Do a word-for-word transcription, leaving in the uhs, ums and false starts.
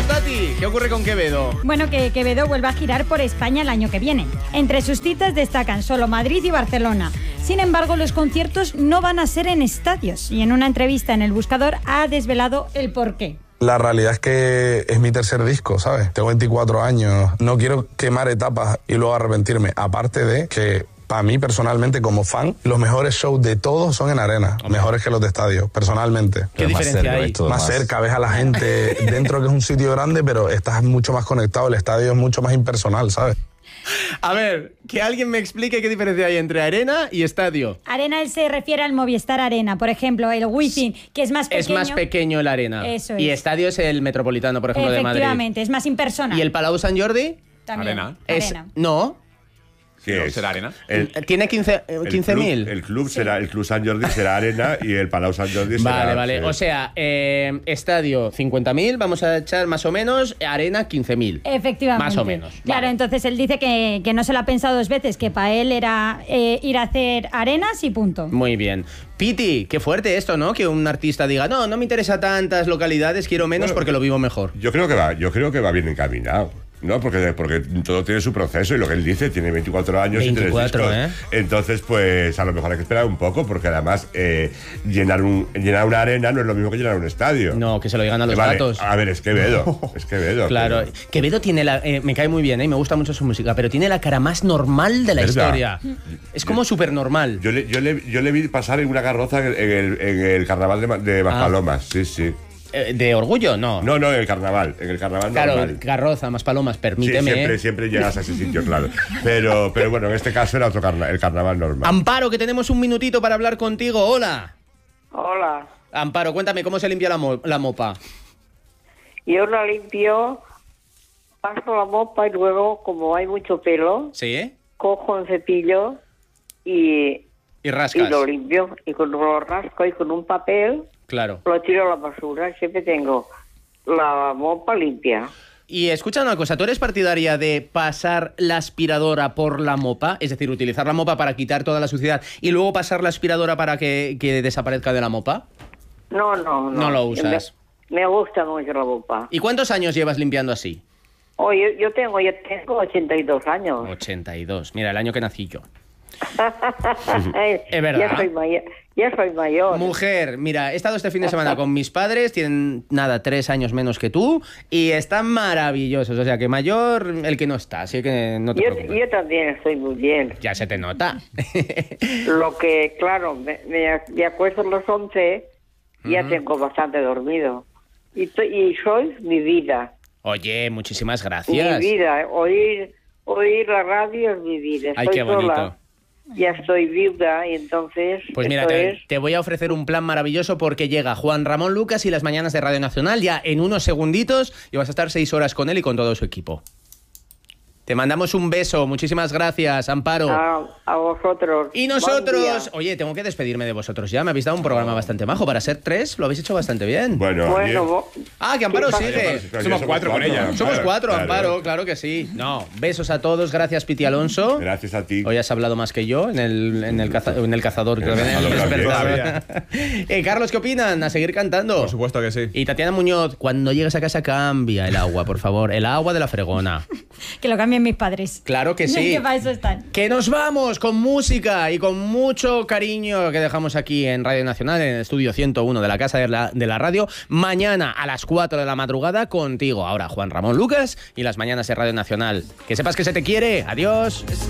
Vamos, Tati, ¿qué ocurre con Quevedo? Bueno, que Quevedo vuelve a girar por España el año que viene. Entre sus citas destacan solo Madrid y Barcelona. Sin embargo, los conciertos no van a ser en estadios. Y en una entrevista en El Buscador ha desvelado el porqué. La realidad es que es mi tercer disco, ¿sabes? Tengo veinticuatro años, no quiero quemar etapas y luego arrepentirme. Aparte de que, para mí personalmente como fan, los mejores shows de todos son en arena, Hombre. mejores que los de estadio, personalmente. ¿Qué diferencia hay? Más, más cerca, ves a la gente dentro, que es un sitio grande, pero estás mucho más conectado, el estadio es mucho más impersonal, ¿sabes? A ver, que alguien me explique qué diferencia hay entre arena y estadio. Arena, él se refiere al Movistar Arena, por ejemplo, el Wizzing, que es más pequeño. Es más pequeño el arena. Eso es. Y estadio es el Metropolitano, por ejemplo, de Madrid. Efectivamente, es más impersonal. ¿Y el Palau Sant Jordi? También. Arena. Es, Arena. No. ¿Qué No, es? ¿Será arena? El, Tiene quince mil. El, el club será el Club Sant Jordi será arena y el Palau Sant Jordi será. Vale, vale. Sí. O sea, eh, estadio cincuenta mil, vamos a echar más o menos, arena quince mil. Efectivamente. Más o menos. Claro, Vale. entonces él dice que, que no se lo ha pensado dos veces, que para él era eh, ir a hacer arenas y punto. Muy bien. Piti, qué fuerte esto, ¿no? Que un artista diga, no, no me interesa tantas localidades, quiero menos Bueno, porque lo vivo mejor. Yo creo que va, yo creo que va bien encaminado. No, porque, porque todo tiene su proceso y lo que él dice, tiene veinticuatro años veinticuatro, y tres discos. ¿eh? Entonces, pues a lo mejor hay que esperar un poco, porque además eh, llenar, un, llenar una arena no es lo mismo que llenar un estadio. No, que se lo digan a los Eh, vale, gatos. A ver, es Quevedo. Es Quevedo. Claro, pero- Quevedo tiene la... eh, me cae muy bien, ¿eh? Me gusta mucho su música, pero tiene la cara más normal de la ¿Verdad? historia. Es como súper normal. Yo le, yo, le, yo le vi pasar en una carroza en el, en el, en el carnaval de, Ma- de Maspalomas. Sí, sí. Eh, ¿De orgullo? No. No, no, en el carnaval. En el carnaval Claro, normal. carroza, más palomas, Sí, permíteme. siempre, ¿eh? siempre llegas a ese sitio, claro. Pero, pero bueno, en este caso era otro carna, el carnaval normal. Amparo, que tenemos un minutito para hablar contigo. Hola. Hola, Amparo, cuéntame, ¿cómo se limpia la, mo- la mopa? yo la limpio, paso la mopa y luego, como hay mucho pelo, ¿Sí, eh? cojo un cepillo y, Y y rascas. lo limpio. Y con lo rasco y con un papel Claro. lo tiro a la basura. Siempre tengo la mopa limpia. Y escucha una cosa, ¿tú eres partidaria de pasar la aspiradora por la mopa? Es decir, utilizar la mopa para quitar toda la suciedad y luego pasar la aspiradora para que, que desaparezca de la mopa. No, no, no. No lo usas. Me, me gusta mucho la mopa. ¿Y cuántos años llevas limpiando así? Oh, yo, yo tengo, yo tengo ochenta y dos años. ochenta y dos. Mira, el año que nací yo. Es Es verdad. Ya soy mayor. Ya soy mayor. Mujer, mira, he estado este fin de semana con mis padres, tienen, nada, tres años menos que tú, y están maravillosos. O sea, que mayor el que no está, así que no te Yo, preocupes. yo también estoy muy bien. Ya se te nota. Lo que, claro, me, me, me acuesto a las once, ya Ujú. tengo bastante dormido. Y, to- y sois mi vida. Oye, muchísimas gracias. Mi vida. Oír, oír la radio es mi vida. Ay, Estoy qué bonito. sola, ya estoy viuda y entonces... Pues mira, esto te, es... te voy a ofrecer un plan maravilloso porque llega Juan Ramón Lucas y las mañanas de Radio Nacional ya en unos segunditos y vas a estar seis horas con él y con todo su equipo. Te mandamos un beso, muchísimas gracias, Amparo. A, a vosotros. Y Buen nosotros, día. oye, tengo que despedirme de vosotros ya, me habéis dado un programa bastante majo, para ser tres lo habéis hecho bastante bien. Bueno, Bueno, bien. vo- Ah, que Amparo ¿Qué sigue. Claro, ya Somos cuatro con ella. Somos claro, cuatro, claro. Amparo, claro que sí. No, besos a todos, gracias Piti Alonso. Gracias a ti. Hoy has hablado más que yo en el, en el, caza- en el cazador, creo que en el cazador despertador. eh, Carlos, ¿qué opinan? A seguir cantando. Por supuesto que sí. Y Tatiana Muñoz, cuando llegues a casa cambia el agua, por favor. El agua de la fregona. Que lo cambien mis padres. Claro que sí. Que para eso están. Que nos vamos con música y con mucho cariño que dejamos aquí en Radio Nacional, en el estudio ciento uno de la Casa de la, de la Radio. Mañana a las cuatro de la madrugada contigo. Ahora Juan Ramón Lucas y las mañanas de Radio Nacional. Que sepas que se te quiere. Adiós.